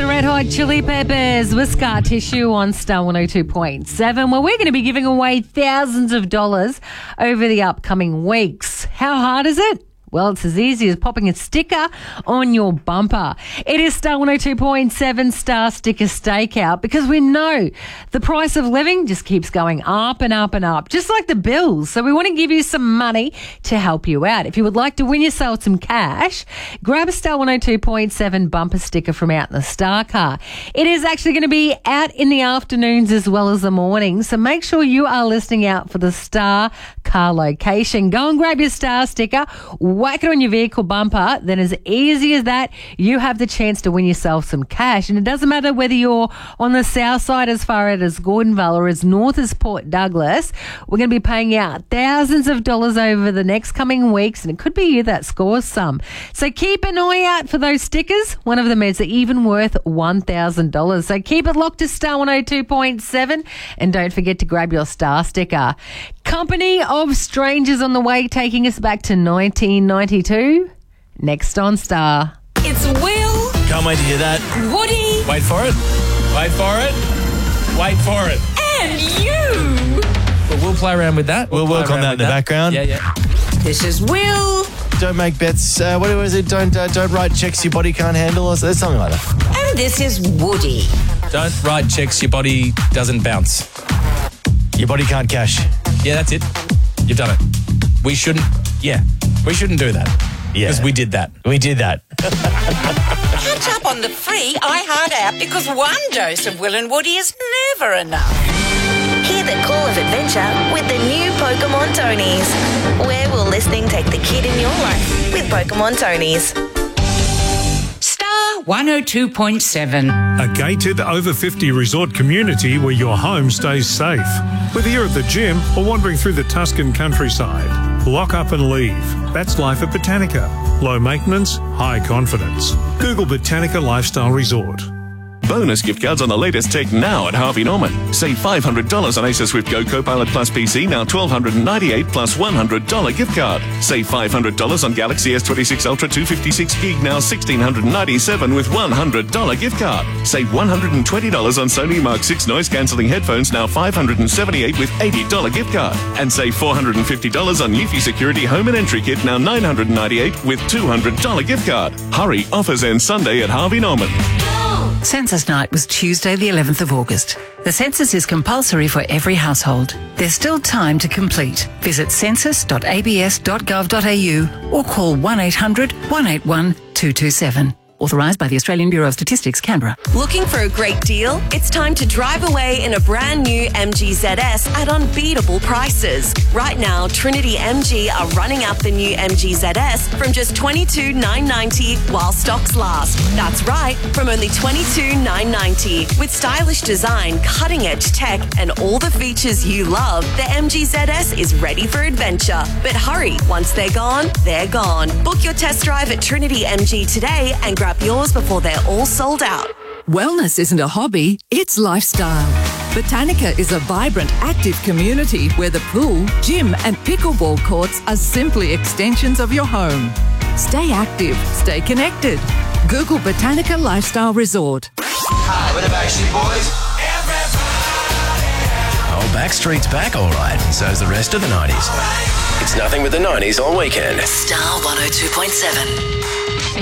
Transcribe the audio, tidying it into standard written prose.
the Red Hot Chili Peppers with Scar Tissue on Star 102.7, where we're going to be giving away thousands of dollars over the upcoming weeks. How hard is it? Well, it's as easy as popping a sticker on your bumper. It is Star 102.7 Star Sticker Stakeout, because we know the price of living just keeps going up and up and up, just like the bills. So we want to give you some money to help you out. If you would like to win yourself some cash, grab a Star 102.7 bumper sticker from out in the Star car. It is actually going to be out in the afternoons as well as the mornings, so make sure you are listening out for the Star car location. Go and grab your Star sticker, whack it on your vehicle bumper, then as easy as that, you have the chance to win yourself some cash. And it doesn't matter whether you're on the south side as far as Gordonvale or as north as Port Douglas, we're going to be paying out thousands of dollars over the next coming weeks, and it could be you that scores some. So keep an eye out for those stickers. One of them is even worth $1,000. So keep it locked to Star 102.7 and don't forget to grab your Star sticker. Company of Strangers on the way, taking us back to 1992. Next on Star. It's Will. Can't wait to hear that. Woody. Wait for it. Wait for it. Wait for it. And you. But we'll play around with that. We'll work on that in the background. Yeah. This is Will. Don't make bets. What is it? Don't write checks your body can't handle, or something like that. And this is Woody. Don't write checks your body doesn't bounce. Your body can't cash. Yeah, that's it. You've done it. We shouldn't do that. Yeah. Because we did that. We did that. Catch up on the free iHeart app, because one dose of Will and Woody is never enough. Hear the call of adventure with the new Pokemon Tonies. Where will listening take the kid in your life with Pokemon Tonies? Star 102.7. A gated over 50 resort community where your home stays safe. Whether you're at the gym or wandering through the Tuscan countryside, lock up and leave. That's life at Botanica. Low maintenance, high confidence. Google Botanica Lifestyle Resort. Bonus gift cards on the latest tech now at Harvey Norman. Save $500 on Acer Swift Go Copilot Plus PC, now $1,298 plus $100 gift card. Save $500 on Galaxy S26 Ultra 256 gig, now $1,697 with $100 gift card. Save $120 on Sony Mark 6 noise cancelling headphones, now $578 with $80 gift card. And save $450 on Eufy Security Home and Entry Kit, now $998 with $200 gift card. Hurry, offers end Sunday at Harvey Norman. Census night was Tuesday the 11th of August. The census is compulsory for every household. There's still time to complete. Visit census.abs.gov.au or call 1800 181 227. Authorised by the Australian Bureau of Statistics, Canberra. Looking for a great deal? It's time to drive away in a brand new MG ZS at unbeatable prices. Right now, Trinity MG are running up the new MG ZS from just $22,990 while stocks last. That's right, from only $22,990. With stylish design, cutting-edge tech, and all the features you love, the MG ZS is ready for adventure. But hurry, once they're gone, they're gone. Book your test drive at Trinity MG today and grab yours before they're all sold out. Wellness isn't a hobby, it's lifestyle. Botanica is a vibrant, active community where the pool, gym and pickleball courts are simply extensions of your home. Stay active, stay connected. Google Botanica Lifestyle Resort. Hi, we're the Backstreet Boys. Oh, Backstreet's back all right, and so's the rest of the 90s. It's nothing but the 90s all weekend. Star 102.7.